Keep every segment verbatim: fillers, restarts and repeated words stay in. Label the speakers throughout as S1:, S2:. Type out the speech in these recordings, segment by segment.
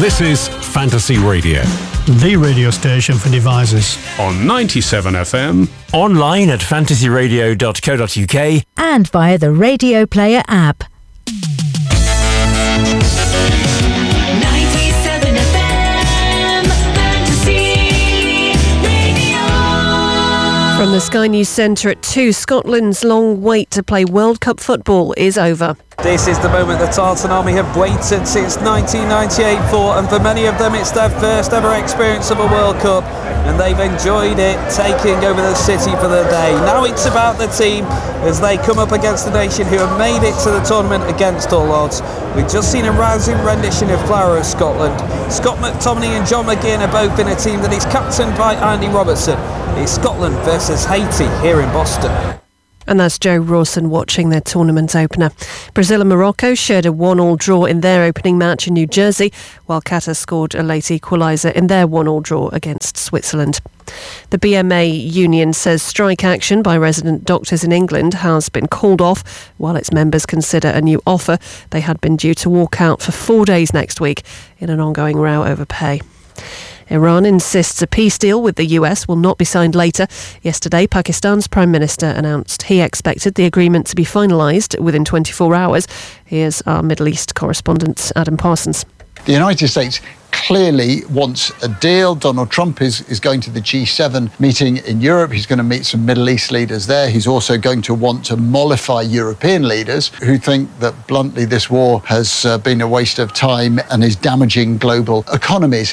S1: This is Fantasy Radio.
S2: The radio station for devices.
S1: On ninety-seven F M.
S3: Online at fantasy radio dot co dot uk.
S4: And via the Radio Player app.
S5: ninety-seven F M Fantasy Radio.
S6: From the Sky News Centre at two, Scotland's long wait to play World Cup football is over.
S7: This is the moment the Tartan Army have waited since nineteen ninety-eight for, and for many of them it's their first ever experience of a World Cup, and they've enjoyed it, taking over the city for the day. Now it's about the team as they come up against the nation who have made it to the tournament against all odds. We've just seen a rousing rendition of Flower of Scotland. Scott McTominay and John McGinn are both in a team that is captained by Andy Robertson. It's Scotland versus Haiti here in Boston.
S6: And that's Joe Rawson watching their tournament opener. Brazil and Morocco shared a one-all draw in their opening match in New Jersey, while Qatar scored a late equaliser in their one-all draw against Switzerland. The B M A union says strike action by resident doctors in England has been called off while its members consider a new offer. They had been due to walk out for four days next week in an ongoing row over pay. Iran insists a peace deal with the U S will not be signed later. Yesterday, Pakistan's Prime Minister announced he expected the agreement to be finalised within twenty-four hours. Here's our Middle East correspondent, Adam Parsons.
S8: The United States clearly wants a deal. Donald Trump is, is going to the G seven meeting in Europe. He's going to meet some Middle East leaders there. He's also going to want to mollify European leaders who think that, bluntly, this war has uh, been a waste of time and is damaging global economies.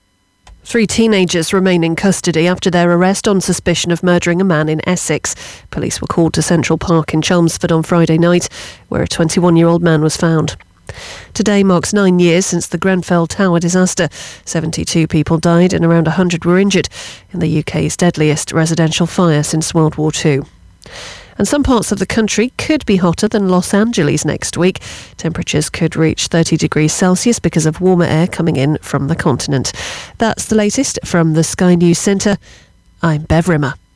S6: Three teenagers remain in custody after their arrest on suspicion of murdering a man in Essex. Police were called to Central Park in Chelmsford on Friday night, where a twenty-one-year-old man was found. Today marks nine years since the Grenfell Tower disaster. seventy-two people died and around one hundred were injured in the U K's deadliest residential fire since World War Two. And some parts of the country could be hotter than Los Angeles next week. Temperatures could reach thirty degrees Celsius because of warmer air coming in from the continent. That's the latest from the Sky News Centre. I'm Bev Rimmer.